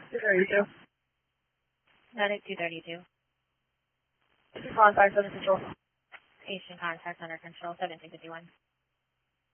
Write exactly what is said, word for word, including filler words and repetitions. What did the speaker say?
two thirty-two. Medic two thirty-two. Contact seven control. Patient contact under control seventeen fifty-one.